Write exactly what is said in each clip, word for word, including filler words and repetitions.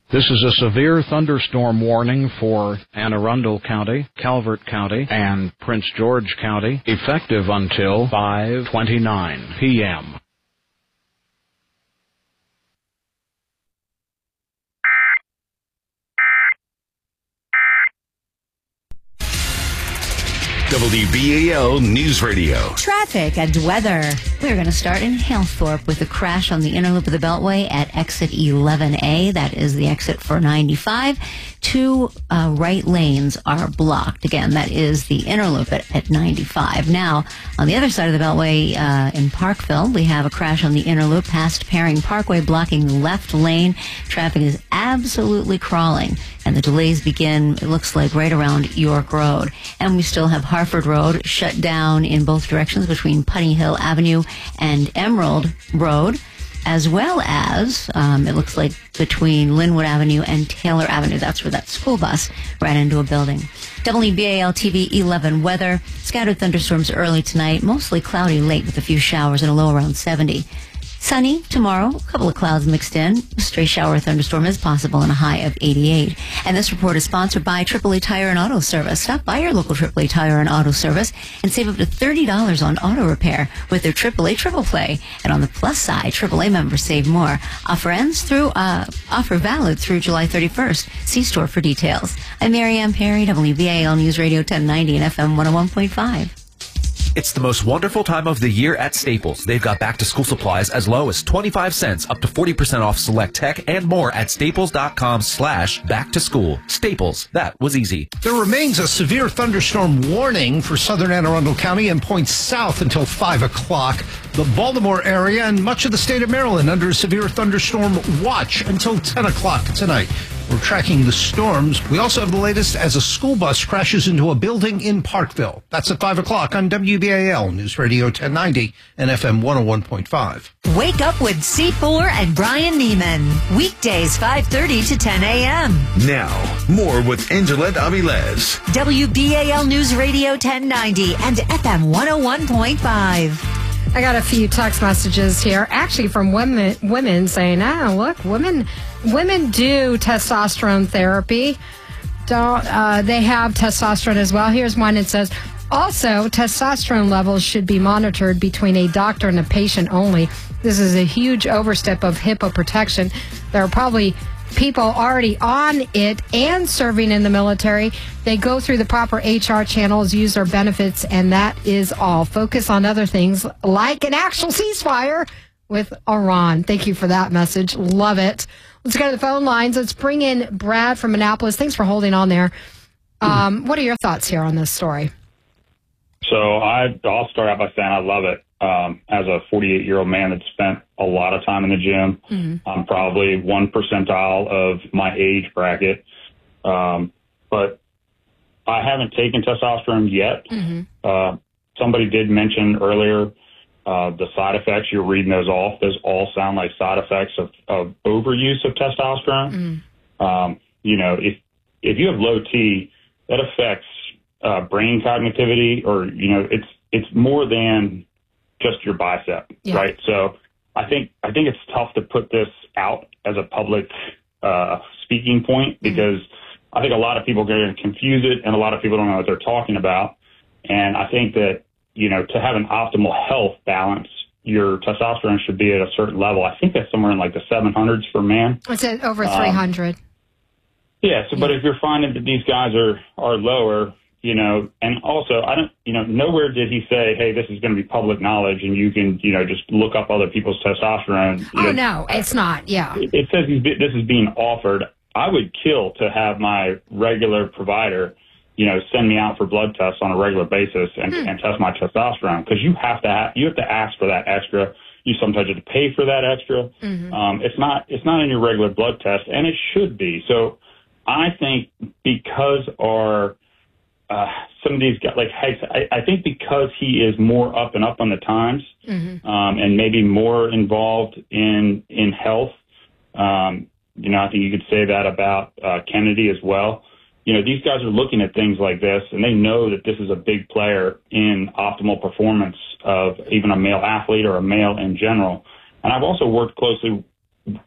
This is a severe thunderstorm warning for Anne Arundel County, Calvert County, and Prince George County, effective until five twenty-nine p.m. W B A L News Radio. Traffic and weather. We're going to start in Halethorpe with a crash on the inner loop of the Beltway at exit eleven A. That is the exit for ninety-five. Two uh, right lanes are blocked. Again, that is the inner loop at, at ninety-five. Now, on the other side of the Beltway uh, in Parkville, we have a crash on the inner loop past Paring Parkway, blocking the left lane. Traffic is absolutely crawling, and the delays begin, it looks like, right around York Road. And we still have Harford Road shut down in both directions between Putney Hill Avenue and Emerald Road, as well as, um, it looks like, between Linwood Avenue and Taylor Avenue. That's where that school bus ran into a building. W B A L T V eleven weather. Scattered thunderstorms early tonight, mostly cloudy late with a few showers and a low around seventy. Sunny tomorrow, a couple of clouds mixed in. A stray shower thunderstorm is possible and a high of eighty-eight. And this report is sponsored by triple A Tire and Auto Service. Stop by your local triple A Tire and Auto Service and save up to thirty dollars on auto repair with their triple A Triple Play. And on the plus side, triple A members save more. Offer ends through, uh, offer valid through July thirty-first. See store for details. I'm Mary Ann Perry, W B A L News Radio ten ninety and F M one oh one point five. It's the most wonderful time of the year at Staples. They've got back-to-school supplies as low as twenty-five cents, up to forty percent off select tech, and more at staples.com slash back-to-school. Staples. That was easy. There remains a severe thunderstorm warning for southern Anne Arundel County and points south until five o'clock. The Baltimore area and much of the state of Maryland under a severe thunderstorm watch until ten o'clock tonight. We're tracking the storms. We also have the latest as a school bus crashes into a building in Parkville. That's at five o'clock on W B A L News Radio ten ninety and F M one oh one point five. Wake up with C four and Brian Neiman. Weekdays five thirty to ten a.m. Now, more with Angela Avilés. W B A L News Radio ten ninety and F M one oh one point five. I got a few text messages here, actually from women women saying, ah, look, women women do testosterone therapy. Don't uh, they have testosterone as well? Here's one. It says, also, testosterone levels should be monitored between a doctor and a patient only. This is a huge overstep of HIPAA protection. There are probably people already on it and serving in the military. They go through the proper H R channels, use their benefits, and that is all. Focus on other things like an actual ceasefire with Iran. Thank you for that message. Love it. Let's go to the phone lines. Let's bring in Brad from Annapolis. Thanks for holding on there. Um, what are your thoughts here on this story? So I, I'll start out by saying I love it. Um, as a forty-eight-year-old man that spent a lot of time in the gym, mm-hmm. I'm probably one percentile of my age bracket. Um, but I haven't taken testosterone yet. Mm-hmm. Uh, somebody did mention earlier uh, the side effects. You're reading those off. Those all sound like side effects of, of overuse of testosterone. Mm-hmm. Um, you know, if if you have low T, that affects uh, brain cognitivity, or, you know, it's it's more than just your bicep, yeah. right? So I think I think it's tough to put this out as a public uh, speaking point, because mm-hmm. I think a lot of people are going to confuse it, and a lot of people don't know what they're talking about. And I think that, you know, to have an optimal health balance, your testosterone should be at a certain level. I think that's somewhere in like the seven hundreds for man. It's at over three hundred. Um, yeah. So, yeah. But if you're finding that these guys are are lower, you know, and also, I don't, you know, nowhere did he say, hey, this is going to be public knowledge and you can, you know, just look up other people's testosterone. Oh, know, no, it's not. Yeah. It, it says he's, this is being offered. I would kill to have my regular provider, you know, send me out for blood tests on a regular basis and, hmm. and test my testosterone, because you have to have, you have to ask for that extra. You sometimes have to pay for that extra. Mm-hmm. Um, it's not, it's not in your regular blood test, and it should be. So I think because our, Uh, some of these guys, like Hicks, I, I think because he is more up and up on the times, mm-hmm. um, and maybe more involved in in health, um, you know, I think you could say that about uh, Kennedy as well. You know, these guys are looking at things like this, and they know that this is a big player in optimal performance of even a male athlete or a male in general. And I've also worked closely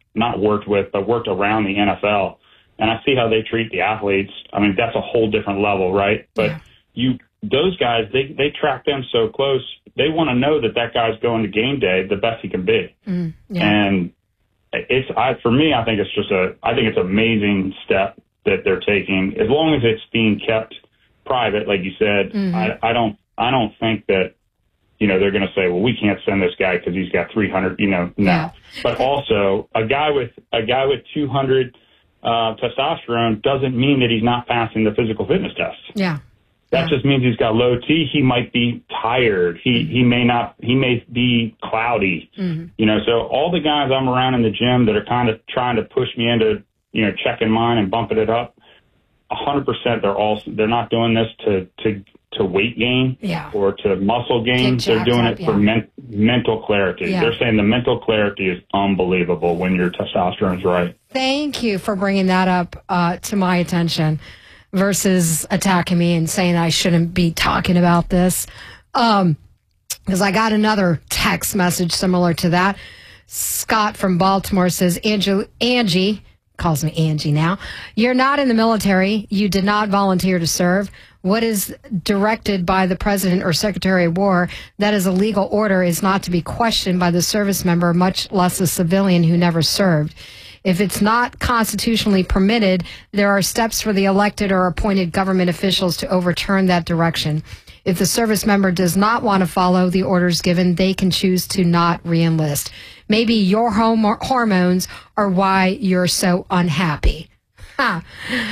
not worked with, but worked around the N F L, and I see how they treat the athletes. I mean, that's a whole different level, right? But yeah. you, those guys, they, they track them so close. They want to know that that guy's going to game day the best he can be. Mm, yeah. And it's, I, for me, I think it's just a, I think it's an amazing step that they're taking, as long as it's being kept private, like you said. Mm-hmm. I, I don't, I don't think that, you know, they're going to say, well, we can't send this guy because he's got three hundred, you know, no. Yeah. But also, a guy with a guy with two hundred uh, testosterone doesn't mean that he's not passing the physical fitness test. Yeah. That yeah. just means he's got low T. He might be tired. He mm-hmm. he may not. He may be cloudy. Mm-hmm. You know, so all the guys I'm around in the gym that are kind of trying to push me into, you know, checking mine and bumping it up, a hundred percent, they're all they're not doing this to to. to weight gain yeah. or to muscle gain. They're doing up, it for yeah. men- mental clarity. Yeah. They're saying the mental clarity is unbelievable when your testosterone's right. Thank you for bringing that up uh, to my attention versus attacking me and saying I shouldn't be talking about this. Um, because I got another text message similar to that. Scott from Baltimore says, Angie, Angie calls me Angie now. You're not in the military. You did not volunteer to serve. What is directed by the president or secretary of war that is a legal order is not to be questioned by the service member, much less a civilian who never served. If it's not constitutionally permitted, there are steps for the elected or appointed government officials to overturn that direction. If the service member does not want to follow the orders given, they can choose to not re-enlist. Maybe your home hormones are why you're so unhappy. Ha.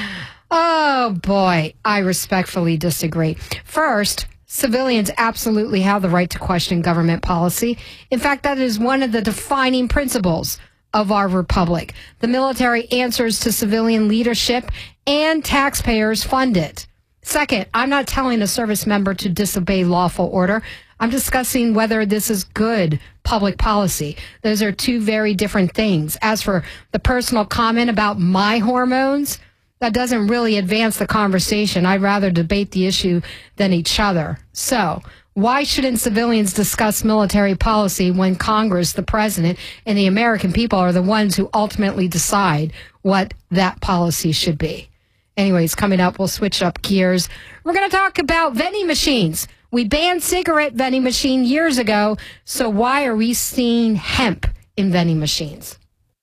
Oh, boy, I respectfully disagree. First, civilians absolutely have the right to question government policy. In fact, that is one of the defining principles of our republic. The military answers to civilian leadership, and taxpayers fund it. Second, I'm not telling a service member to disobey lawful order. I'm discussing whether this is good public policy. Those are two very different things. As for the personal comment about my hormones, that doesn't really advance the conversation. I'd rather debate the issue than each other. So why shouldn't civilians discuss military policy when Congress, the president, and the American people are the ones who ultimately decide what that policy should be? Anyways, coming up, we'll switch up gears. We're going to talk about vending machines. We banned cigarette vending machine years ago, so why are we seeing hemp in vending machines?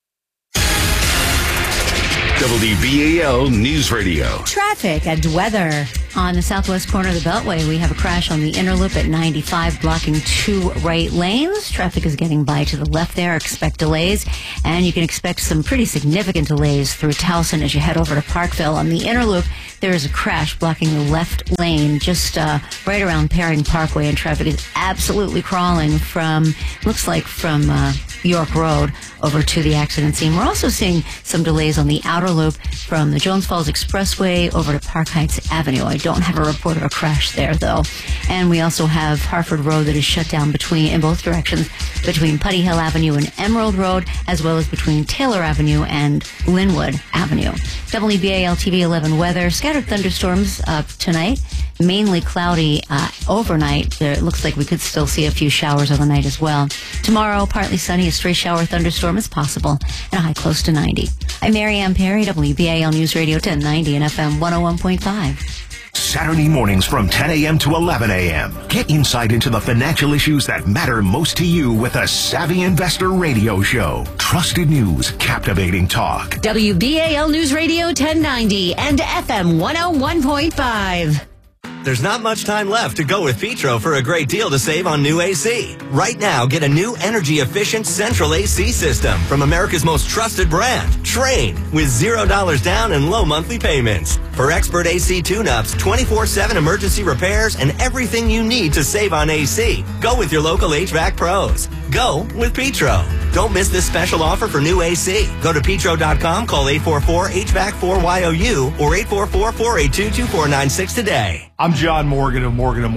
W B A L News Radio. Traffic and weather. On the southwest corner of the Beltway, we have a crash on the inner loop at ninety-five, blocking two right lanes. Traffic is getting by to the left there. Expect delays. And you can expect some pretty significant delays through Towson as you head over to Parkville. On the inner loop, there is a crash blocking the left lane just uh, right around Perring Parkway, and traffic is absolutely crawling from, looks like from uh, York Road over to the accident scene. We're also seeing some delays on the outer loop from the Jones Falls Expressway over to Park Heights Avenue. I don't have a report of a crash there, though. And we also have Harford Road that is shut down between in both directions, between Putty Hill Avenue and Emerald Road, as well as between Taylor Avenue and Linwood Avenue. W B A L T V eleven weather. Scattered thunderstorms uh, tonight. Mainly cloudy uh, overnight. There, it looks like we could still see a few showers overnight as well. Tomorrow, partly sunny. A stray shower thunderstorm is possible, and a high close to ninety. I'm Mary Ann Perry, W B A L News Radio ten ninety and F M one oh one point five. Saturday mornings from ten a.m. to eleven a.m. Get insight into the financial issues that matter most to you with a Savvy Investor Radio Show. Trusted news, captivating talk. W B A L News Radio ten ninety and F M one oh one point five. There's not much time left to go with Petro for a great deal to save on new A C. Right now, get a new energy-efficient central A C system from America's most trusted brand, Trane, with zero dollars down and low monthly payments. For expert A C tune-ups, twenty-four seven emergency repairs, and everything you need to save on A C, go with your local H V A C pros. Go with Petro. Don't miss this special offer for new A C. Go to petro dot com, call eight four four H V A C four Y O U or eight four four, four eight two, two four nine six today. I'm John Morgan of Morgan and Morgan.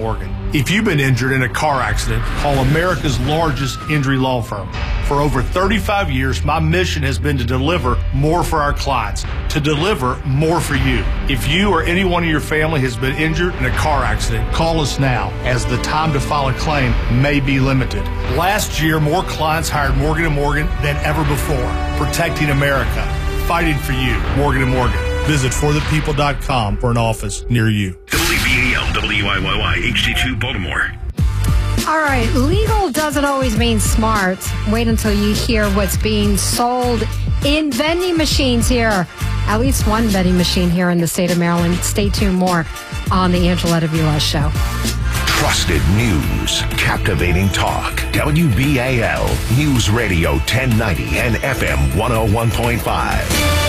If you've been injured in a car accident, call America's largest injury law firm. For over thirty-five years, my mission has been to deliver more for our clients, to deliver more for you. If you or anyone in your family has been injured in a car accident, call us now, as the time to file a claim may be limited. Last year, more clients hired Morgan and Morgan than ever before, protecting America, fighting for you. Morgan and Morgan. Visit for the people dot com for an office near you. W B A L W I Y Y H D two Baltimore. All right, legal doesn't always mean smart. Wait until you hear what's being sold in vending machines here. At least one vending machine here in the state of Maryland. Stay tuned, more on the Angela Vilas Show. Trusted news, captivating talk. W B A L News Radio ten ninety and F M one oh one point five.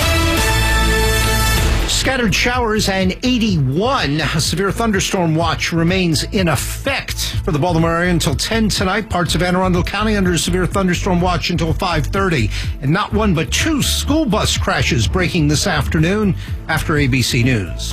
Scattered showers and eighty-one. A severe thunderstorm watch remains in effect for the Baltimore area until ten tonight. Parts of Anne Arundel County under a severe thunderstorm watch until five thirty. And not one but two school bus crashes breaking this afternoon after A B C News.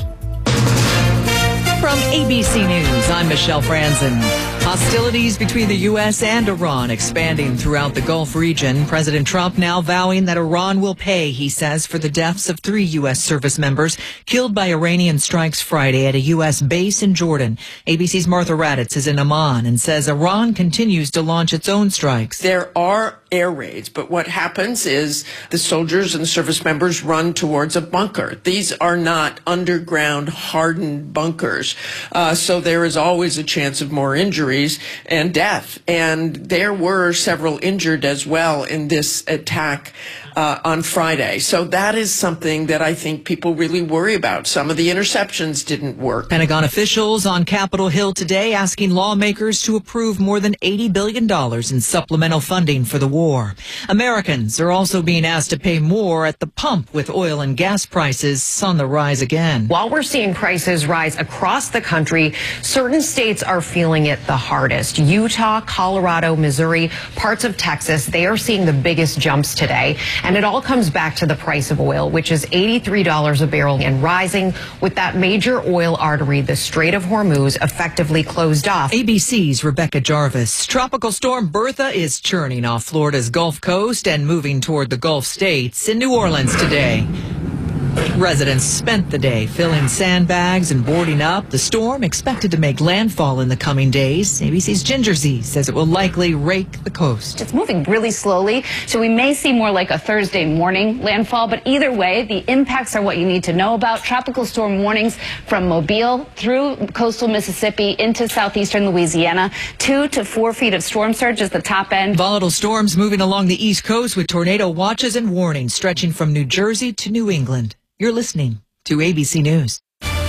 From A B C News, I'm Michelle Franzen. Hostilities between the U S and Iran expanding throughout the Gulf region. President Trump now vowing that Iran will pay, he says, for the deaths of three U S service members killed by Iranian strikes Friday at a U S base in Jordan. A B C's Martha Raddatz is in Amman and says Iran continues to launch its own strikes. There are air raids, but what happens is the soldiers and the service members run towards a bunker. These are not underground hardened bunkers, uh, so there is always a chance of more injuries and death. And there were several injured as well in this attack uh, on Friday. So that is something that I think people really worry about. Some of the interceptions didn't work. Pentagon officials on Capitol Hill today asking lawmakers to approve more than eighty billion dollars in supplemental funding for the war. Americans are also being asked to pay more at the pump with oil and gas prices on the rise again. While we're seeing prices rise across the country, certain states are feeling it the hardest. Utah, Colorado, Missouri, parts of Texas, they are seeing the biggest jumps today. And it all comes back to the price of oil, which is eighty-three dollars a barrel and rising, with that major oil artery, the Strait of Hormuz, effectively closed off. A B C's Rebecca Jarvis. Tropical storm Bertha is churning off Florida's Gulf Coast and moving toward the Gulf states. In New Orleans today, residents spent the day filling sandbags and boarding up. The storm expected to make landfall in the coming days. A B C's Ginger Z says it will likely rake the coast. It's moving really slowly, so we may see more like a Thursday morning landfall. But either way, the impacts are what you need to know about. Tropical storm warnings from Mobile through coastal Mississippi into southeastern Louisiana. Two to four feet of storm surge is the top end. Volatile storms moving along the East Coast with tornado watches and warnings stretching from New Jersey to New England. You're listening to A B C News.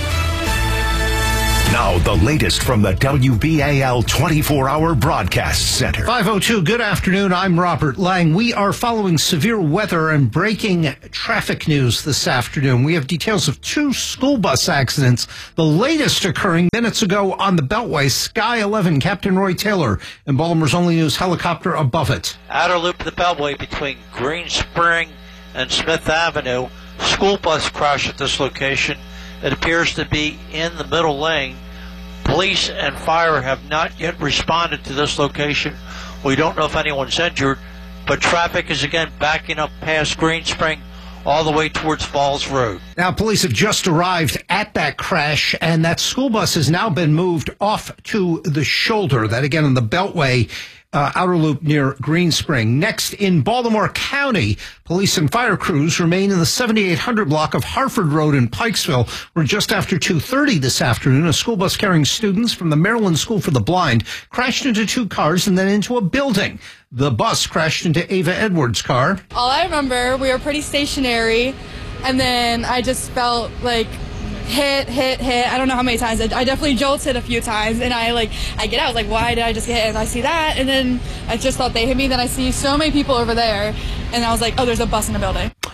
Now, the latest from the W B A L twenty-four hour Broadcast Center. five oh two, good afternoon. I'm Robert Lang. We are following severe weather and breaking traffic news this afternoon. We have details of two school bus accidents, the latest occurring minutes ago on the Beltway. Sky eleven, Captain Roy Taylor, and Baltimore's only news helicopter above it. Outer loop of the Beltway between Green Spring and Smith Avenue. School bus crash at this location. It appears to be in the middle lane. Police and fire have not yet responded to this location. We don't know if anyone's injured, but traffic is again backing up past Green Spring all the way towards Falls Road. Now, police have just arrived at that crash, and that school bus has now been moved off to the shoulder. That, again, on the Beltway. Uh, outer loop near Green Spring. Next, in Baltimore County, police and fire crews remain in the seventy-eight hundred block of Harford Road in Pikesville, where just after two thirty this afternoon, a school bus carrying students from the Maryland School for the Blind crashed into two cars and then into a building. The bus crashed into Ava Edwards' car. All I remember, we were pretty stationary, and then I just felt like hit, hit, hit. I don't know how many times. I, I definitely jolted a few times, and I like, I get out, I was like, why did I just get hit? And I see that, and then I just thought they hit me. Then I see so many people over there, and I was like, oh, there's a bus in the building.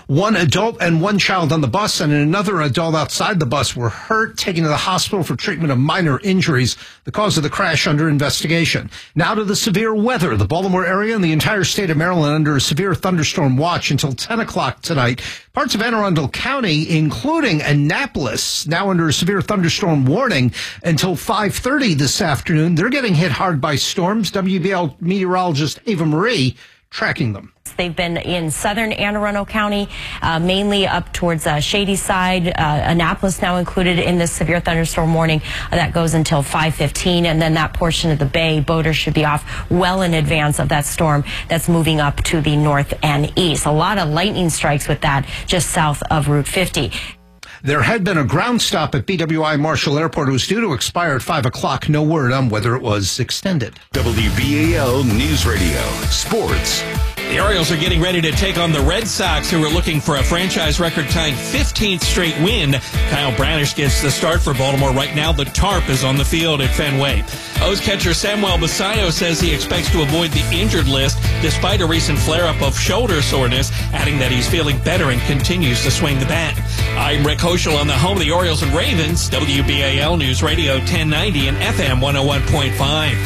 One adult and one child on the bus and another adult outside the bus were hurt, taken to the hospital for treatment of minor injuries. The cause of the crash under investigation. Now to the severe weather. The Baltimore area and the entire state of Maryland under a severe thunderstorm watch until ten o'clock tonight. Parts of Anne Arundel County, including Annapolis, now under a severe thunderstorm warning until five thirty this afternoon. They're getting hit hard by storms. W B L meteorologist Ava Marie tracking them. They've been in southern Anne Arundel County, uh, mainly up towards uh, Shady Side. Uh, Annapolis now included in this severe thunderstorm warning. Uh, that goes until five fifteen, and then that portion of the bay, boaters should be off well in advance of that storm that's moving up to the north and east. A lot of lightning strikes with that just south of Route fifty. There had been a ground stop at B W I Marshall Airport. It was due to expire at five o'clock. No word on whether it was extended. W B A L News Radio. Sports. The Orioles are getting ready to take on the Red Sox, who are looking for a franchise record-tying fifteenth straight win. Kyle Bradish gets the start for Baltimore. Right now, the tarp is on the field at Fenway. O's catcher Samuel Basayo says he expects to avoid the injured list despite a recent flare-up of shoulder soreness, adding that he's feeling better and continues to swing the bat. I'm Rick Hoschel on the home of the Orioles and Ravens, W B A L News Radio ten ninety and F M one oh one point five.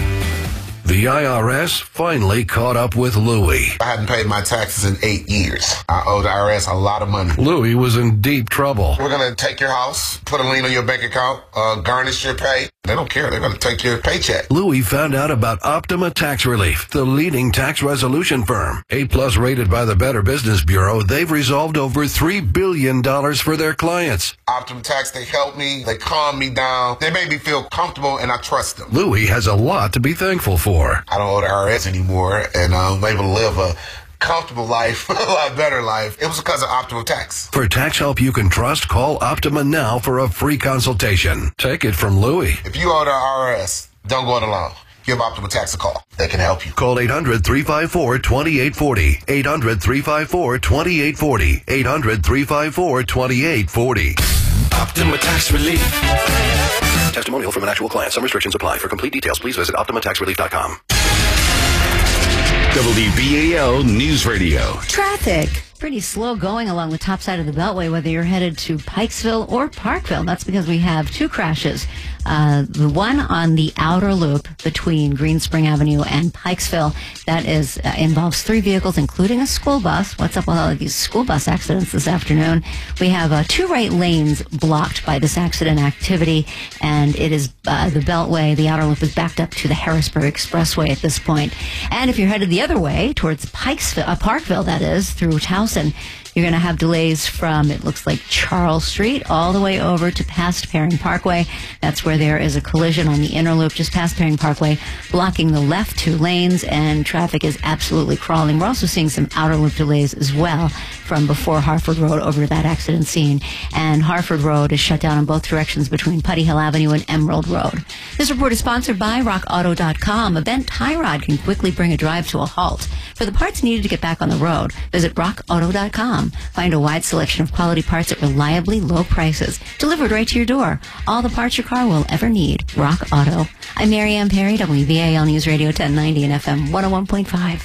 The I R S finally caught up with Louie. I hadn't paid my taxes in eight years. I owe the I R S a lot of money. Louie was in deep trouble. We're going to take your house, put a lien on your bank account, uh, garnish your pay. They don't care. They're going to take your paycheck. Louie found out about Optima Tax Relief, the leading tax resolution firm. A-plus rated by the Better Business Bureau, they've resolved over three billion dollars for their clients. Optima Tax, they help me. They calm me down. They make me feel comfortable, and I trust them. Louie has a lot to be thankful for. I don't owe the I R S anymore, and I'm able to live a comfortable life, a lot better life. It was because of Optima Tax. For tax help you can trust, call Optima now for a free consultation. Take it from Louie. If you owe the I R S, don't go it alone. Give Optima Tax a call. They can help you. Call eight hundred, three five four, two eight four zero. eight hundred, three five four, two eight four zero. eight hundred, three five four, two eight four zero. Optima Tax Relief. Testimonial from an actual client. Some restrictions apply. For complete details, please visit optima tax relief dot com. W B A L News Radio. Traffic. Pretty slow going along the top side of the Beltway, whether you're headed to Pikesville or Parkville. That's because we have two crashes. Uh, the one on the outer loop between Green Spring Avenue and Pikesville, that is uh, involves three vehicles, including a school bus. What's up with all of these school bus accidents this afternoon? We have uh, two right lanes blocked by this accident activity, and it is uh, the Beltway, the outer loop is backed up to the Harrisburg Expressway at this point. And if you're headed the other way, towards Pikesville, uh, Parkville, that is, through Towson, you're going to have delays from, it looks like, Charles Street all the way over to past Perring Parkway. That's where there is a collision on the inner loop just past Perring Parkway, blocking the left two lanes, and traffic is absolutely crawling. We're also seeing some outer loop delays as well from before Harford Road over to that accident scene. And Harford Road is shut down in both directions between Putty Hill Avenue and Emerald Road. This report is sponsored by rock auto dot com. A bent tie rod can quickly bring a drive to a halt. For the parts needed to get back on the road, visit rock auto dot com. Find a wide selection of quality parts at reliably low prices, delivered right to your door. All the parts your car will ever need. Rock Auto. I'm Mary Ann Perry, W B A L News Radio ten ninety and F M one oh one point five.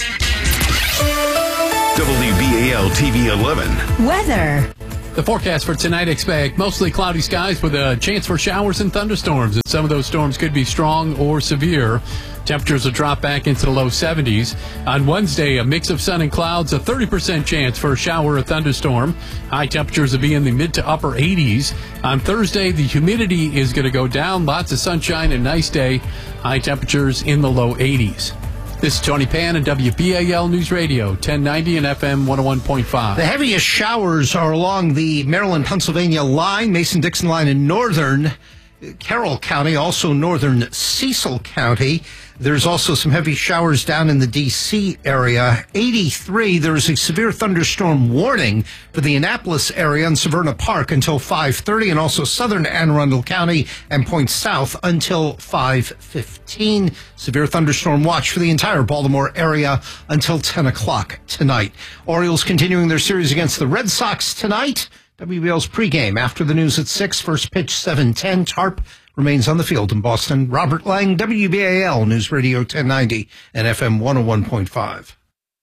W B A L T V eleven. Weather. The forecast for tonight, expect mostly cloudy skies with a chance for showers and thunderstorms. And some of those storms could be strong or severe. Temperatures will drop back into the low seventies. On Wednesday, a mix of sun and clouds, a thirty percent chance for a shower or thunderstorm. High temperatures will be in the mid to upper eighties. On Thursday, the humidity is going to go down. Lots of sunshine and nice day. High temperatures in the low eighties. This is Tony Pan and W B A L News Radio, ten ninety and F M one oh one point five. The heaviest showers are along the Maryland-Pennsylvania line, Mason-Dixon line in northern Carroll County, also northern Cecil County. There's also some heavy showers down in the D C area. eighty-three, there is a severe thunderstorm warning for the Annapolis area and Severna Park until five thirty, and also southern Anne Arundel County and points south until five fifteen. Severe thunderstorm watch for the entire Baltimore area until ten o'clock tonight. Orioles continuing their series against the Red Sox tonight. W B L's pregame after the news at six, first pitch seven ten. Tarp remains on the field in Boston. Robert Lang, W B A L News Radio ten ninety and F M one oh one point five.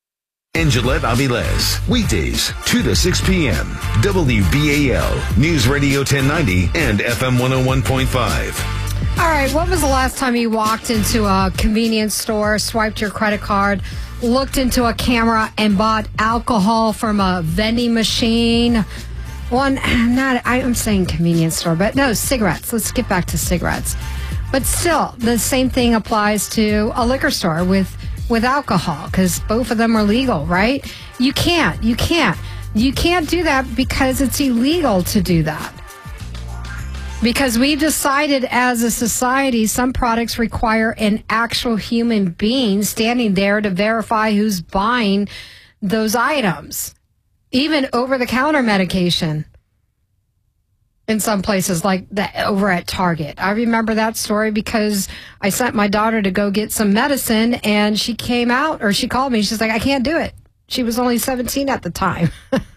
and Gillette Aviles. Weekdays, two to six p.m. W B A L, News Radio ten ninety and F M one oh one point five. All right, when was the last time you walked into a convenience store, swiped your credit card, looked into a camera, and bought alcohol from a vending machine? One, not, I'm saying convenience store, but no, cigarettes. Let's get back to cigarettes. But still, the same thing applies to a liquor store with with alcohol, because both of them are legal, right? You can't, you can't. You can't do that because it's illegal to do that. Because we decided as a society some products require an actual human being standing there to verify who's buying those items. Even over-the-counter medication in some places, like the, over at Target. I remember that story because I sent my daughter to go get some medicine, and she came out, or she called me. She's like, I can't do it. She was only seventeen at the time.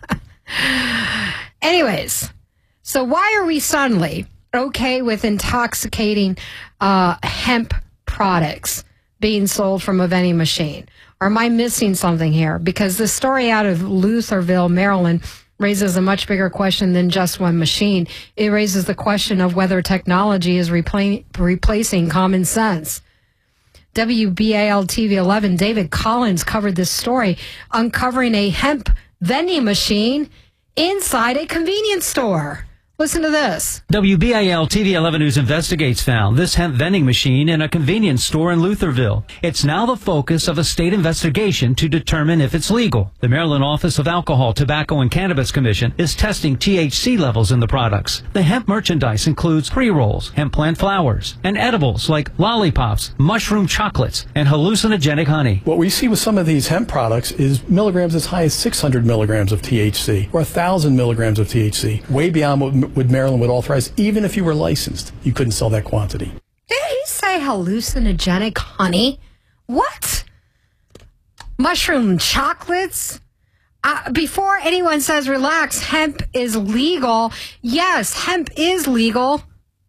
Anyways, so why are we suddenly okay with intoxicating uh, hemp products being sold from a vending machine? Or am I missing something here? Because the story out of Lutherville, Maryland, raises a much bigger question than just one machine. It raises the question of whether technology is repla- replacing common sense. W B A L T V eleven, David Collins covered this story, uncovering a hemp vending machine inside a convenience store. Listen to this. W B A L T V eleven News Investigates found this hemp vending machine in a convenience store in Lutherville. It's now the focus of a state investigation to determine if it's legal. The Maryland Office of Alcohol, Tobacco, and Cannabis Commission is testing T H C levels in the products. The hemp merchandise includes pre-rolls, hemp plant flowers, and edibles like lollipops, mushroom chocolates, and hallucinogenic honey. What we see with some of these hemp products is milligrams as high as six hundred milligrams of T H C or one thousand milligrams of T H C, way beyond what would Maryland would authorize. Even if you were licensed, you couldn't sell that quantity. Did he say hallucinogenic honey? What? Mushroom chocolates? Uh, before anyone says relax, hemp is legal. Yes, hemp is legal.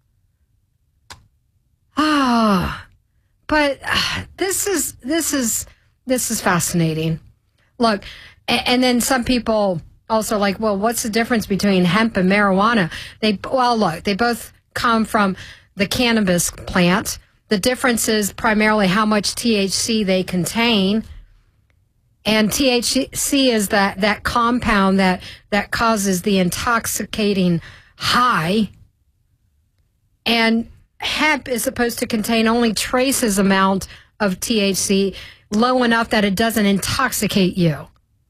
Ah, but uh, this is this is this is fascinating. Look, and, and then some people also like, well, what's the difference between hemp and marijuana? They well, look, they both come from the cannabis plant. The difference is primarily how much T H C they contain. And T H C is that, that compound that, that causes the intoxicating high. And hemp is supposed to contain only traces amount of T H C, low enough that it doesn't intoxicate you.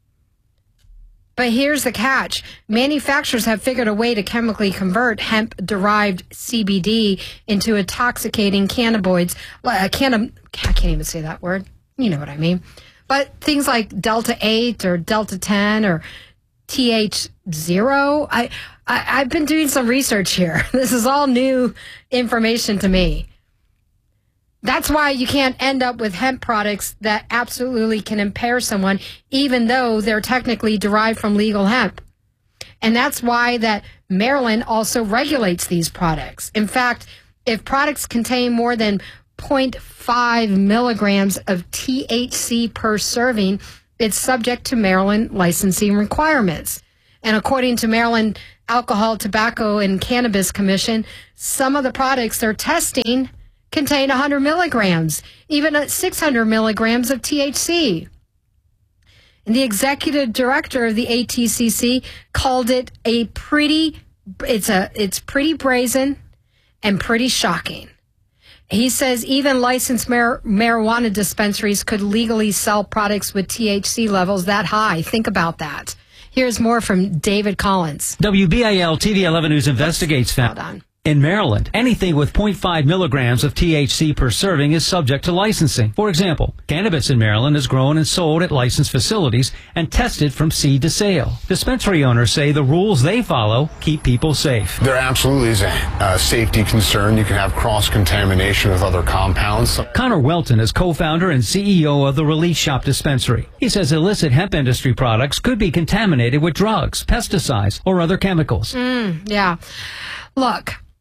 But here's the catch. Manufacturers have figured a way to chemically convert hemp-derived C B D into intoxicating cannabinoids. Uh, canna, I can't even say that word. You know what I mean. But things like Delta eight or Delta ten or T H zero. I, I, I've been doing some research here. This is all new information to me. That's why you can't end up with hemp products that absolutely can impair someone, even though they're technically derived from legal hemp. And that's why that Maryland also regulates these products. In fact, if products contain more than zero point five milligrams of T H C per serving, it's subject to Maryland licensing requirements. And according to Maryland Alcohol, Tobacco, and Cannabis Commission, some of the products they're testing contain one hundred milligrams, even at six hundred milligrams of T H C. And the executive director of the A T C C called it a pretty, it's a, it's pretty brazen and pretty shocking. He says even licensed mar- marijuana dispensaries could legally sell products with T H C levels that high. Think about that. Here's more from David Collins. W B A L T V eleven News Investigates found. Hold on. In Maryland, anything with zero point five milligrams of T H C per serving is subject to licensing. For example, cannabis in Maryland is grown and sold at licensed facilities and tested from seed to sale. Dispensary owners say the rules they follow keep people safe. There absolutely is a uh, safety concern. You can have cross-contamination with other compounds. Connor Welton is co-founder and C E O of the Relief Shop Dispensary. He says illicit hemp industry products could be contaminated with drugs, pesticides, or other chemicals. Mm, yeah. Look.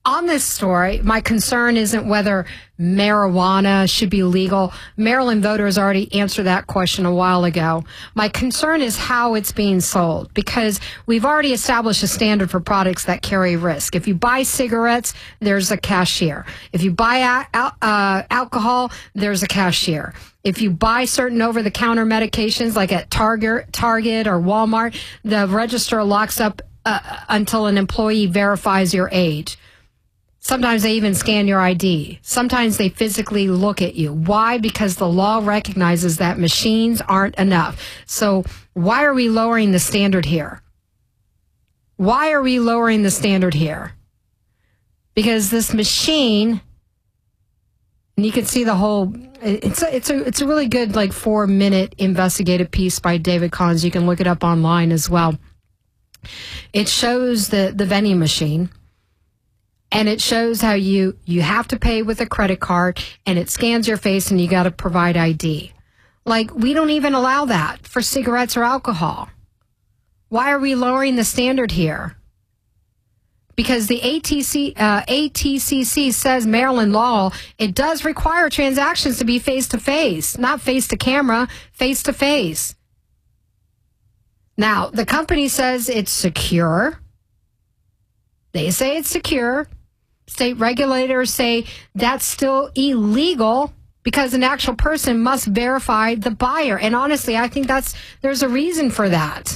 on this story, my concern isn't whether marijuana should be legal. Maryland voters already answered that question a while ago. My concern is how it's being sold, because we've already established a standard for products that carry risk. If you buy cigarettes, there's a cashier. If you buy al- uh, alcohol, there's a cashier. If you buy certain over-the-counter medications, like at Target, Target or Walmart, the register locks up uh, until an employee verifies your age. Sometimes they even scan your I D. Sometimes they physically look at you. Why? Because the law recognizes that machines aren't enough. So why are we lowering the standard here? Why are we lowering the standard here? Because this machine, and you can see the whole, it's a, it's a, it's a really good like four minute investigative piece by David Collins. You can look it up online as well. It shows the, the vending machine. And it shows how you, you have to pay with a credit card, and it scans your face, and you got to provide I D. Like, we don't even allow that for cigarettes or alcohol. Why are we lowering the standard here? Because the A T C, uh, A T C C says Maryland law, it does require transactions to be face-to-face, not face-to-camera, face-to-face. Now, the company says it's secure. They say it's secure. State regulators say that's still illegal because an actual person must verify the buyer. And honestly, I think that's there's a reason for that.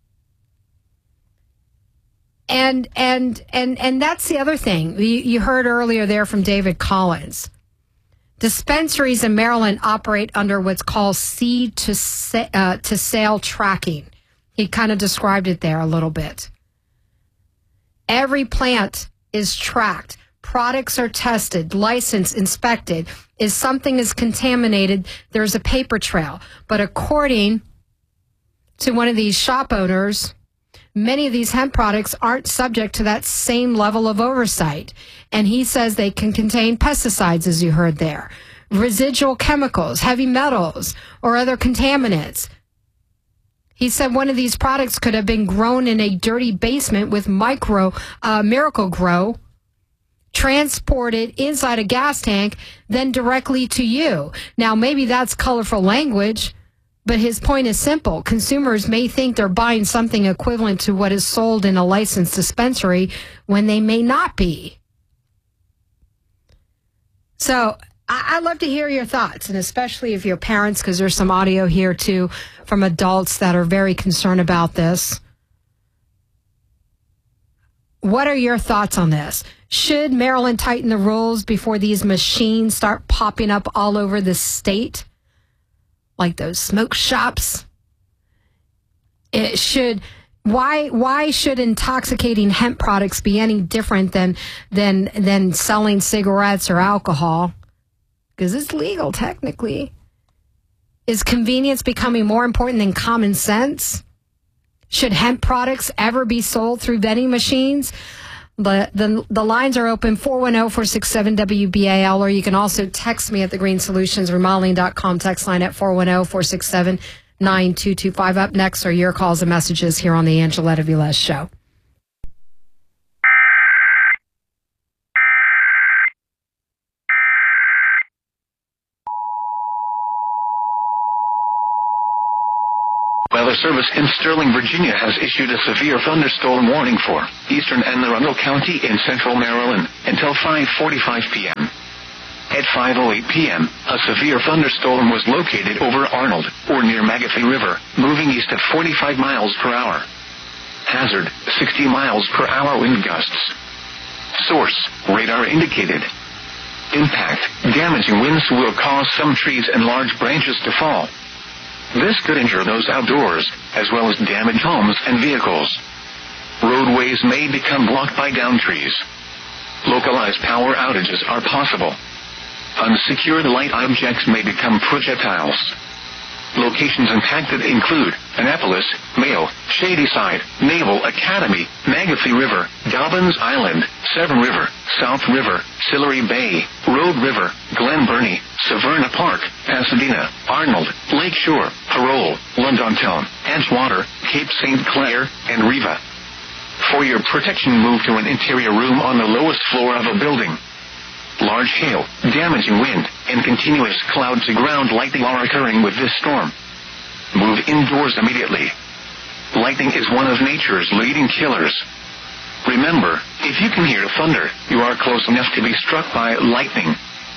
And and and and that's the other thing. You, you heard earlier there from David Collins. Dispensaries in Maryland operate under what's called seed to sa- uh, to sale tracking. He kind of described it there a little bit. Every plant is tracked. Products are tested, licensed, inspected. If something is contaminated, there's a paper trail. But according to one of these shop owners, many of these hemp products aren't subject to that same level of oversight. And he says they can contain pesticides, as you heard there, residual chemicals, heavy metals, or other contaminants. He said one of these products could have been grown in a dirty basement with micro uh, Miracle Grow, transported inside a gas tank, then directly to you. Now, maybe that's colorful language, but his point is simple. Consumers may think they're buying something equivalent to what is sold in a licensed dispensary when they may not be. So I'd love to hear your thoughts, and especially if you're parents, because there's some audio here, too, from adults that are very concerned about this. What are your thoughts on this? Should Maryland tighten the rules before these machines start popping up all over the state? Like those smoke shops? It should... Why why should intoxicating hemp products be any different than than than selling cigarettes or alcohol? Because it's legal, technically. Is convenience becoming more important than common sense? Should hemp products ever be sold through vending machines? The, the, the lines are open, four one zero, four six seven, W B A L, or you can also text me at the green solutions remodeling dot com text line at four one zero, four six seven, nine two two five. Up next are your calls and messages here on the Angeletta Velez Show. Weather Service in Sterling, Virginia has issued a severe thunderstorm warning for eastern Anne Arundel County in central Maryland until five forty-five p.m. At five oh eight p.m., a severe thunderstorm was located over Arnold, or near McAfee River, moving east at forty-five miles per hour. Hazard, sixty miles per hour wind gusts. Source, radar indicated. Impact, damaging winds will cause some trees and large branches to fall. This could injure those outdoors, as well as damage homes and vehicles. Roadways may become blocked by downed trees. Localized power outages are possible. Unsecured light objects may become projectiles. Locations impacted include Annapolis, Mayo, Shadyside, Naval Academy, McAfee River, Dobbins Island, Severn River, South River, Sillery Bay, Road River, Glen Burnie, Severna Park, Pasadena, Arnold, Lakeshore, Parole, Londontown, Edgewater, Cape Saint Clair, and Riva. For your protection, move to an interior room on the lowest floor of a building. Large hail, damaging wind, and continuous cloud-to-ground lightning are occurring with this storm. Move indoors immediately. Lightning is one of nature's leading killers. Remember, if you can hear thunder, you are close enough to be struck by lightning.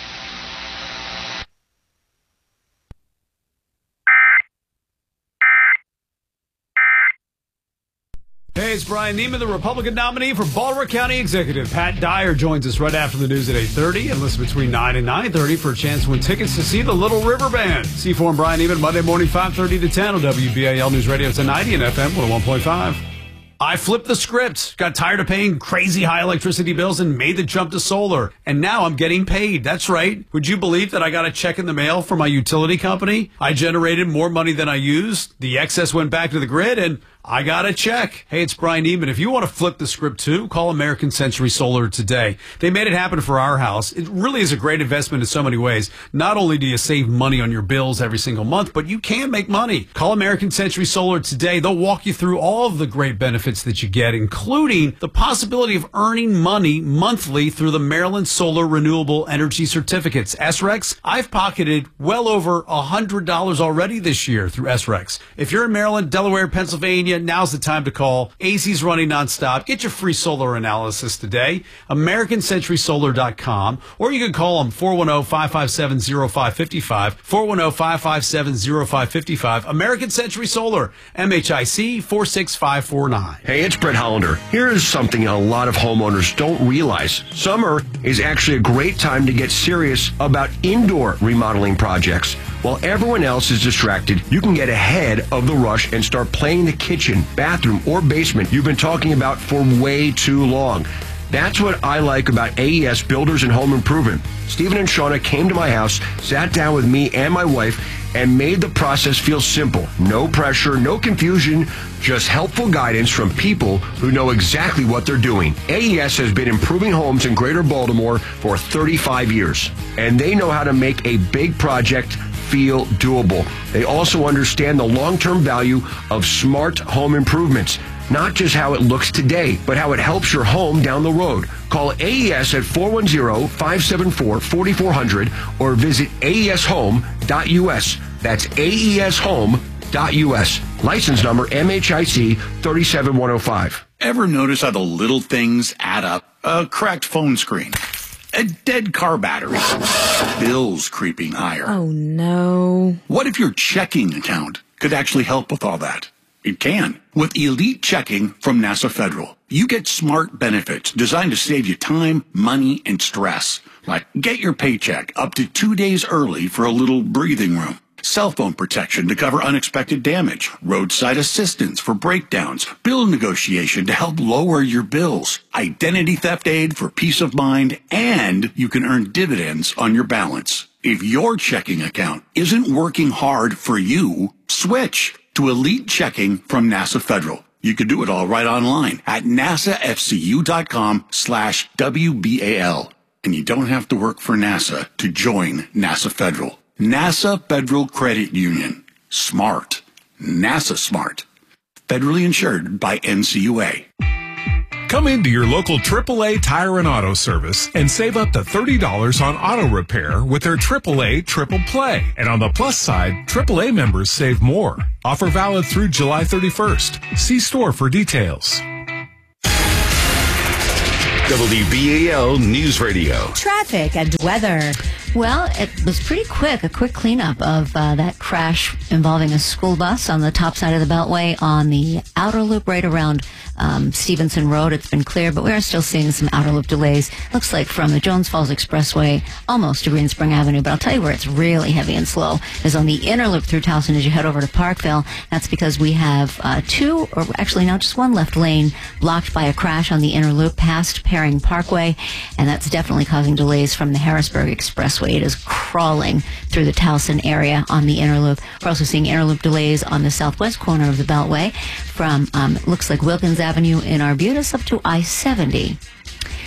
Hey, it's Brian Neiman, the Republican nominee for Baltimore County Executive. Pat Dyer joins us right after the news at eight thirty and listen between nine and nine thirty for a chance to win tickets to see the Little River Band. C four and Brian Neiman, Monday morning, five thirty to ten on W B A L News Radio ten ninety and F M one oh one point five. I flipped the script, got tired of paying crazy high electricity bills and made the jump to solar. And now I'm getting paid. That's right. Would you believe that I got a check in the mail from my utility company? I generated more money than I used. The excess went back to the grid and I got a check. Hey, it's Brian Neiman. If you want to flip the script too, call American Century Solar today. They made it happen for our house. It really is a great investment in so many ways. Not only do you save money on your bills every single month, but you can make money. Call American Century Solar today. They'll walk you through all of the great benefits that you get, including the possibility of earning money monthly through the Maryland Solar Renewable Energy Certificates. S R E Cs, I've pocketed well over one hundred dollars already this year through S R E Cs. If you're in Maryland, Delaware, Pennsylvania, now's the time to call. A C's running nonstop. Get your free solar analysis today. American Century Solar dot com, or you can call them four one zero, five five seven, zero five five five, four one zero, five five seven, zero five five five. American Century Solar, M H I C four six five four nine. Hey, it's Brett Hollander. Here is something a lot of homeowners don't realize. Summer is actually a great time to get serious about indoor remodeling projects. While everyone else is distracted, you can get ahead of the rush and start playing the kitchen, bathroom, or basement you've been talking about for way too long. That's what I like about A E S Builders and Home Improvement. Stephen and Shauna came to my house, sat down with me and my wife, and made the process feel simple. No pressure, no confusion, just helpful guidance from people who know exactly what they're doing. A E S has been improving homes in Greater Baltimore for thirty-five years, and they know how to make a big project feel doable. They also understand the long-term value of smart home improvements. Not just how it looks today, but how it helps your home down the road. Call A E S at four one zero, five seven four, four four zero zero or visit A E S home dot U S. That's A E S home dot U S. License number M H I C three seven one zero five. Ever notice how the little things add up? A cracked phone screen, a dead car battery, bills creeping higher. Oh, no. What if your checking account could actually help with all that? It can. With Elite Checking from NASA Federal, you get smart benefits designed to save you time, money, and stress. Like get your paycheck up to two days early for a little breathing room. Cell phone protection to cover unexpected damage. Roadside assistance for breakdowns. Bill negotiation to help lower your bills. Identity theft aid for peace of mind. And you can earn dividends on your balance. If your checking account isn't working hard for you, switch to Elite Checking from NASA Federal. You can do it all right online at nasafcu.com slash WBAL. And you don't have to work for NASA to join NASA Federal. NASA Federal Credit Union. Smart. NASA smart. Federally insured by N C U A. Come into your local triple A Tire and Auto Service and save up to thirty dollars on auto repair with their triple A Triple Play. And on the plus side, triple A members save more. Offer valid through July thirty-first. See store for details. W B A L News Radio. Traffic and weather. Well, it was pretty quick, a quick cleanup of uh, that crash involving a school bus on the top side of the Beltway on the outer loop right around um, Stevenson Road. It's been clear, but we are still seeing some outer loop delays. Looks like from the Jones Falls Expressway almost to Green Spring Avenue, but I'll tell you where it's really heavy and slow is on the inner loop through Towson as you head over to Parkville. That's because we have uh, two, or actually now just one left lane blocked by a crash on the inner loop past Perring Parkway, and that's definitely causing delays from the Harrisburg Expressway. It is crawling through the Towson area on the inner loop. We're also seeing inner loop delays on the southwest corner of the Beltway from, um, looks like Wilkins Avenue in Arbutus up to I seventy.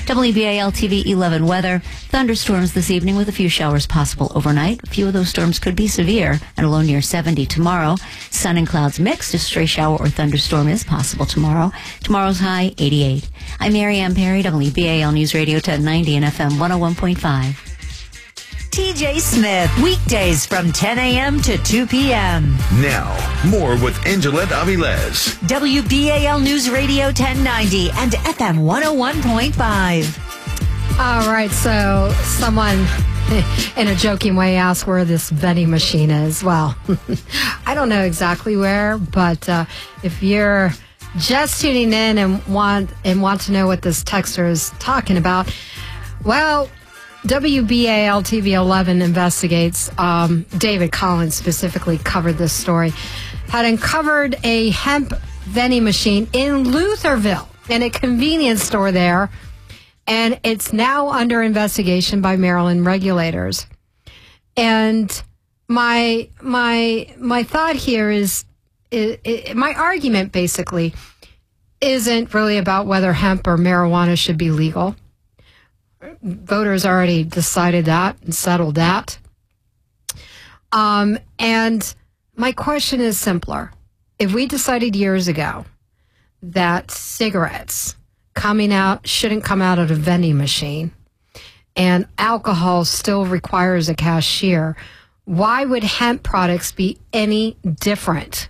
W B A L T V eleven weather. Thunderstorms this evening with a few showers possible overnight. A few of those storms could be severe and a low near seventy tomorrow. Sun and clouds mixed. A stray shower or thunderstorm is possible tomorrow. Tomorrow's high, eighty-eight. I'm Mary Ann Perry, W B A L News Radio ten ninety and F M one oh one point five. T J Smith, weekdays from ten a.m. to two p.m. Now, more with Angelette Avilez. W B A L News Radio ten ninety and F M one oh one point five. All right, so someone in a joking way asked where this vending machine is. Well, I don't know exactly where, but uh, if you're just tuning in and want and want to know what this texter is talking about, well, W B A L T V eleven investigates. Um, David Collins specifically covered this story. Had uncovered a hemp vending machine in Lutherville in a convenience store there, and it's now under investigation by Maryland regulators. And my my my thought here is, it, it, my argument basically isn't really about whether hemp or marijuana should be legal. Voters already decided that and settled that. Um, and my question is simpler. If we decided years ago that cigarettes coming out shouldn't come out of a vending machine and alcohol still requires a cashier, why would hemp products be any different?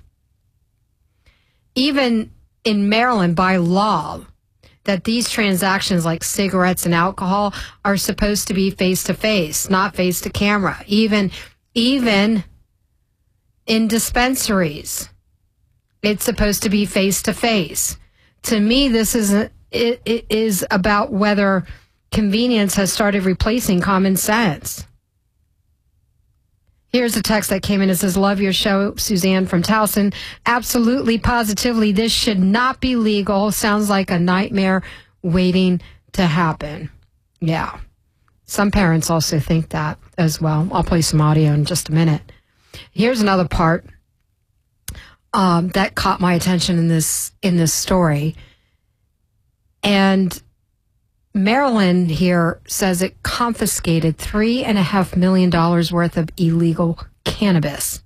Even in Maryland, by law, that these transactions like cigarettes and alcohol are supposed to be face-to-face, not face-to-camera. Even, even in dispensaries, it's supposed to be face-to-face. To me, this is a, it, it is about whether convenience has started replacing common sense. Here's a text that came in. It says, love your show, Suzanne from Towson. Absolutely, positively, this should not be legal. Sounds like a nightmare waiting to happen. Yeah. Some parents also think that as well. I'll play some audio in just a minute. Here's another part um, that caught my attention in this in this story. And Maryland here says it confiscated three and a half million dollars worth of illegal cannabis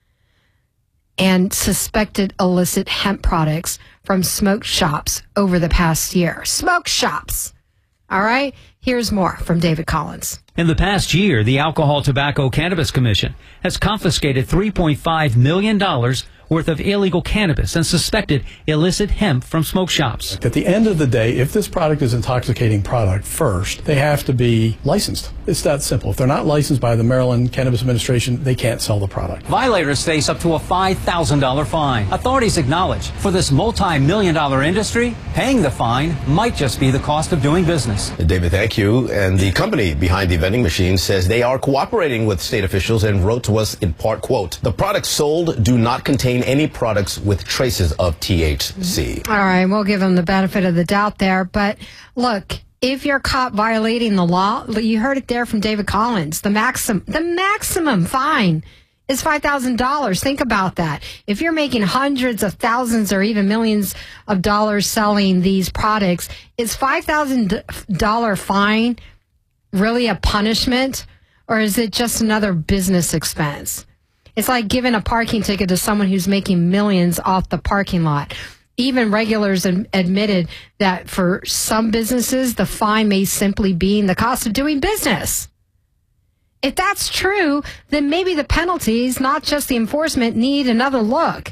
and suspected illicit hemp products from smoke shops over the past year. Smoke shops. All right. Here's more from David Collins. In the past year, the Alcohol, Tobacco, Cannabis Commission has confiscated three point five million dollars worth of illegal cannabis and suspected illicit hemp from smoke shops. At the end of the day, if this product is an intoxicating product, first, they have to be licensed. It's that simple. If they're not licensed by the Maryland Cannabis Administration, they can't sell the product. Violators face up to a five thousand dollars fine. Authorities acknowledge for this multi-million dollar industry, paying the fine might just be the cost of doing business. David, thank you. And the company behind the vending machine says they are cooperating with state officials and wrote to us in part, quote, the products sold do not contain any products with traces of T H C. All right, we'll give them the benefit of the doubt there. But look, if you're caught violating the law, you heard it there from David Collins, the maximum, the maximum fine is five thousand dollars. Think about that. If you're making hundreds of thousands or even millions of dollars selling these products, is five thousand dollars fine really a punishment, or is it just another business expense? It's like giving a parking ticket to someone who's making millions off the parking lot. Even regulators ad- admitted that for some businesses, the fine may simply be the cost of doing business. If that's true, then maybe the penalties, not just the enforcement, need another look.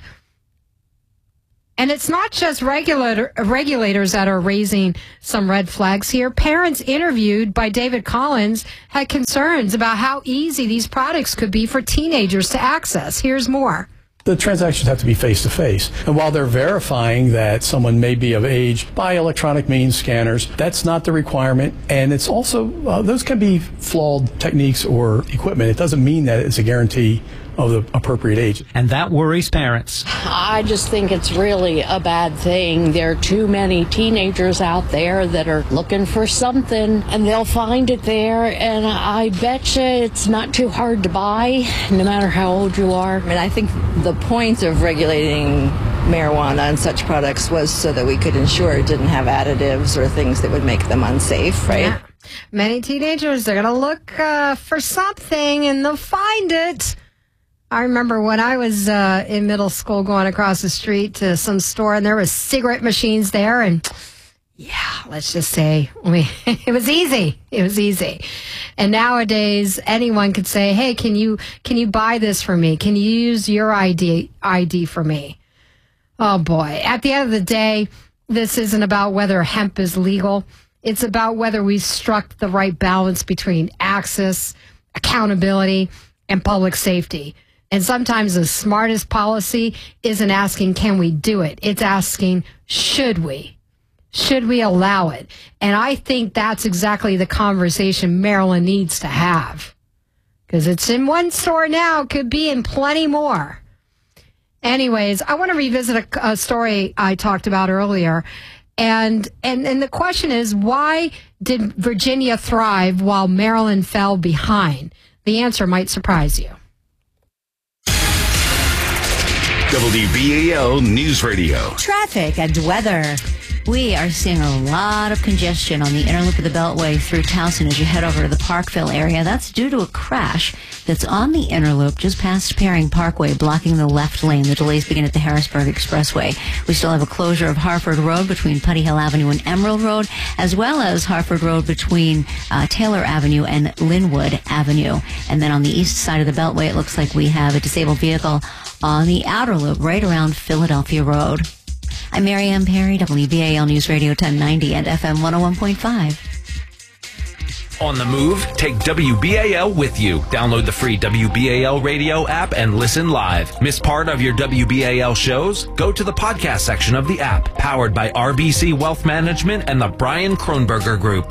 And it's not just regulator, regulators that are raising some red flags here. Parents interviewed by David Collins had concerns about how easy these products could be for teenagers to access. Here's more. The transactions have to be face-to-face. And while they're verifying that someone may be of age by electronic means, scanners, that's not the requirement. And it's also, uh, those can be flawed techniques or equipment. It doesn't mean that it's a guarantee of the appropriate age. And that worries parents. I just think it's really a bad thing. There are too many teenagers out there that are looking for something, and they'll find it there, and I bet you it's not too hard to buy, no matter how old you are. I mean, I think the point of regulating marijuana and such products was so that we could ensure it didn't have additives or things that would make them unsafe, right? Yeah. Many teenagers, they're going to look uh, for something and they'll find it. I remember when I was uh, in middle school going across the street to some store and there was cigarette machines there, and yeah, let's just say we, it was easy. It was easy. And nowadays, anyone could say, hey, can you can you buy this for me? Can you use your I D I D for me? Oh, boy. At the end of the day, this isn't about whether hemp is legal. It's about whether we struck the right balance between access, accountability, and public safety. And sometimes the smartest policy isn't asking, can we do it? It's asking, should we? Should we allow it? And I think that's exactly the conversation Maryland needs to have. Because it's in one store now, could be in plenty more. Anyways, I want to revisit a, a story I talked about earlier. And, and and the question is, why did Virginia thrive while Maryland fell behind? The answer might surprise you. W B A L News Radio. Traffic and weather. We are seeing a lot of congestion on the inner loop of the Beltway through Towson as you head over to the Parkville area. That's due to a crash that's on the inner loop just past Paring Parkway, blocking the left lane. The delays begin at the Harrisburg Expressway. We still have a closure of Harford Road between Putty Hill Avenue and Emerald Road, as well as Harford Road between uh, Taylor Avenue and Linwood Avenue. And then on the east side of the Beltway, it looks like we have a disabled vehicle on the outer loop right around Philadelphia Road. I'm Mary Ann Perry, W B A L News Radio ten ninety and F M one oh one point five. On the move, take W B A L with you. Download the free W B A L radio app and listen live. Miss part of your W B A L shows? Go to the podcast section of the app, powered by R B C Wealth Management and the Brian Kronberger Group.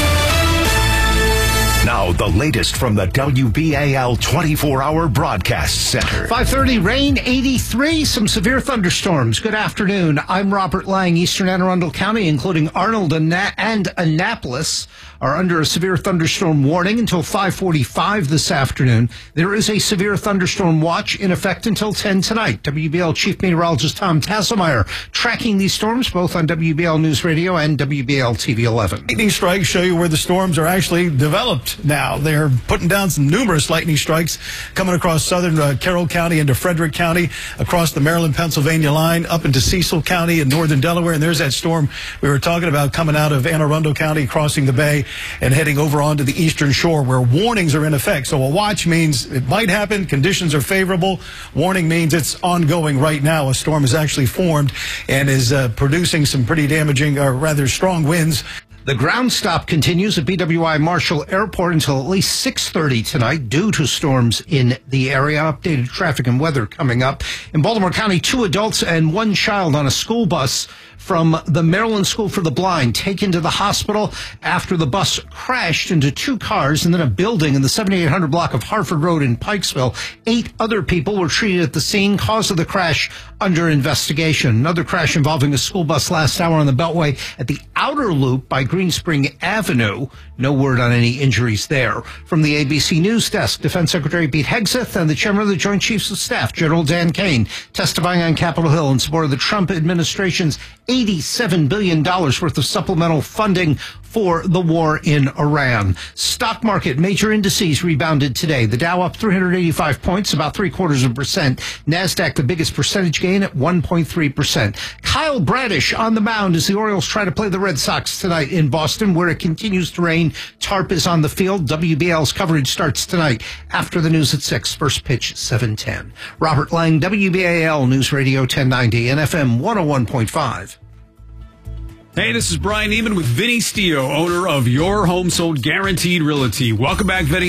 Now, the latest from the W B A L twenty-four hour Broadcast Center. five thirty, rain, eighty-three, some severe thunderstorms. Good afternoon. I'm Robert Lang. Eastern Anne Arundel County, including Arnold and Annapolis, are under a severe thunderstorm warning until five forty-five this afternoon. There is a severe thunderstorm watch in effect until ten tonight. W B L Chief Meteorologist Tom Tasselmeyer tracking these storms both on W B L News Radio and W B L T V eleven. Lightning strikes show you where the storms are actually developed now. They're putting down some numerous lightning strikes coming across southern uh, Carroll County into Frederick County, across the Maryland-Pennsylvania line, up into Cecil County in northern Delaware. And there's that storm we were talking about coming out of Anne Arundel County, crossing the bay, and heading over onto the eastern shore where warnings are in effect. So a watch means it might happen, conditions are favorable. Warning means it's ongoing right now. A storm has actually formed and is uh, producing some pretty damaging, or rather strong winds. The ground stop continues at B W I Marshall Airport until at least six thirty tonight due to storms in the area. Updated traffic and weather coming up. In Baltimore County, two adults and one child on a school bus from the Maryland School for the Blind taken to the hospital after the bus crashed into two cars and then a building in the seventy-eight hundred block of Harford Road in Pikesville. Eight other people were treated at the scene. Cause of the crash under investigation. Another crash involving a school bus last hour on the Beltway at the outer loop by Green Spring Avenue. No word on any injuries there. From the A B C News Desk, Defense Secretary Pete Hegseth and the Chairman of the Joint Chiefs of Staff, General Dan Kane, testifying on Capitol Hill in support of the Trump administration's eighty-seven billion dollars worth of supplemental funding for the war in Iran. Stock market major indices rebounded today. The Dow up three hundred eighty-five points, about three quarters of a percent. NASDAQ, the biggest percentage gain at one point three percent. Kyle Bradish on the mound as the Orioles try to play the Red Sox tonight in Boston, where it continues to rain. Tarp is on the field. W B L's coverage starts tonight after the news at six. First pitch, seven ten. Robert Lang, W B A L News Radio ten ninety and F M one oh one point five. Hey, this is Brian Neiman with Vinny Stio, owner of Your Home Sold Guaranteed Realty. Welcome back, Vinny.